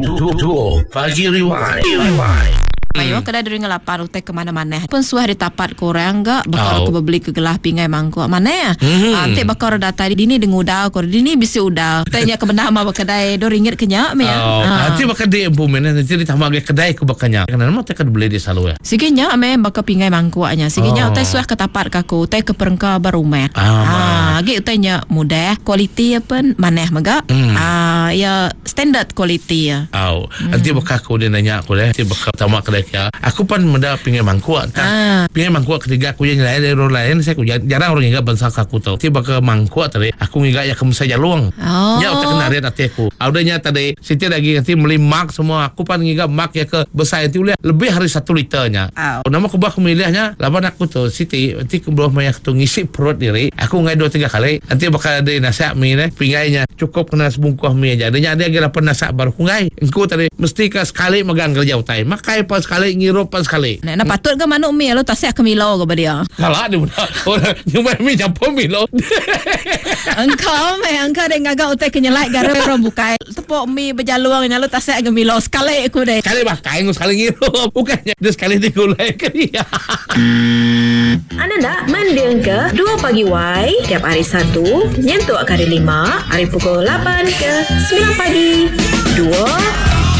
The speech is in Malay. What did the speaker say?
Duo Pagi Rewind. Ayo kada dari ngelapan utek ke mana-mana. Pun suah di tapat korang enggak bakal aku beli ke gelah pingai mangkuk mana ya. Ante bakal data dini dengudau kor dini bisi udau. Tanya ke benda ama kedai RM2 kenyak me ya. Nanti bakal di implement nanti ditambah ke kedai ke bakanya. Kenapa mau tekan beli di salu ya? Siginya ame bakal pingai mangkuknya. Siginya utek suah ke tapat kaku utek ke perengka barumet. Agi utenya mudah kualiti apa maneh maga. Ya standard kualiti ya. Nanti bakal aku dia nanya aku deh. Nanti bakal tamak kedai ya. Aku pun menda pingai mangkuk. Pingai mangkuk ketiga aku yang lain dari orang lain saya aku jarang orang ingat bangsa aku tahu. Tiba ke mangkuk tadi aku ingat ya kamu saja luang. Ya utak kenarin hati aku. Audanya tadi Siti lagi nanti beli mak semua. Aku pun ingat mak ya ke besar itu lebih hari 1 liternya. Nama aku bah milihnya lapan aku tuh Siti nanti aku belum banyak tuh ngisi perut diri. Aku ngai 2-3 kali. Nanti bakal ada nasihat mie nih pingainya cukup kena sebungkus mie aja. Adanya dia kira nasihat baru ngai. Engkau tadi mesti ke sekali megang kerja utai. Makai pas sekali ngirup pas sekali. Nah patut ke manuk mie lo tasek ke milo ke dia. Kalah dia orang nyumai mie campur milo. Engkau deh ngagak utek kenyelai gara orang bukai. Tepuk mie berjaluang lo tasek ke milo sekali aku deh. Sekali bakai sekali ngirup. Bukannya dia sekali digulai ke dia. Anda nak mendengar ke 2 Pagi Y tiap hari Sabtu nyentuh hari 5 hari pukul 8 ke 9 pagi. 2